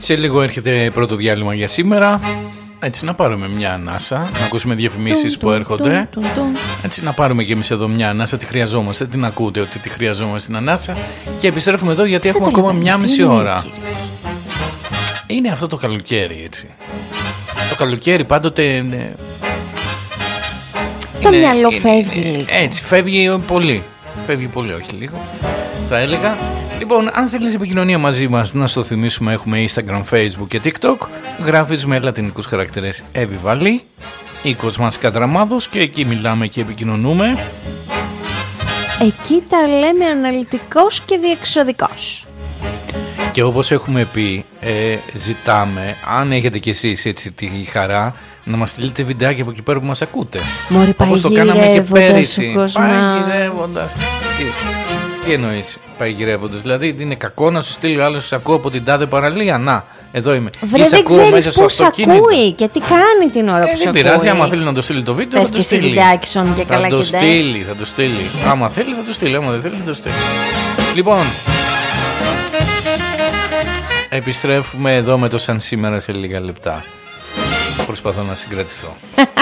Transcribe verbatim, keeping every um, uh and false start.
Σε λίγο έρχεται πρώτο διάλειμμα για σήμερα. Έτσι να πάρουμε μια ανάσα, να ακούσουμε διαφημίσεις που έρχονται. Έτσι να πάρουμε και εμείς εδώ μια ανάσα, τη χρειαζόμαστε. Την ακούτε ότι τη χρειαζόμαστε την ανάσα. Και επιστρέφουμε εδώ γιατί έχουμε ακόμα μια μισή ώρα. Είναι αυτό το καλοκαίρι, έτσι. Το καλοκαίρι πάντοτε είναι... Το είναι, μυαλό είναι, φεύγει είναι, λίγο. Έτσι, φεύγει πολύ. Φεύγει πολύ, όχι λίγο. Θα έλεγα. Λοιπόν, αν θέλεις επικοινωνία μαζί μας, να στο θυμίσουμε, έχουμε Instagram, Facebook και TikTok. Γράφεις με λατινικούς χαρακτήρες Εύη Βαλή, οίκος μας Κατραμάδος, και εκεί μιλάμε και επικοινωνούμε. Εκεί τα λέμε αναλυτικός και διεξοδικός. Και όπως έχουμε πει, ε, ζητάμε, αν έχετε κι εσείς έτσι τη χαρά, να μας στείλετε βιντεάκια από εκεί πέρα που μας ακούτε. Μωρή, όπως το κάναμε και πέρυσι. Παγιρεύοντας. Τι, τι εννοείς παγιρεύοντας? Δηλαδή είναι κακό να σου στείλει ο άλλος, σε ακούω από την τάδε παραλία? Να, εδώ είμαι. Βρε, δεν ξέρεις πώς ακούει και τι κάνει την ώρα ε, που σε ακούει. Δεν πειράζει, άμα θέλει να το στείλει το βίντεο, θες θα το στείλει. Και θα καλά το και στείλει, θα το στείλει. Άμα θέλει θα το στείλει, άμα δεν θέλει θα το στείλει. Λοιπόν, επιστρέφουμε εδώ με το σαν σήμερα σε λίγα λεπτά. Προσπαθώ να συγκρατηθώ.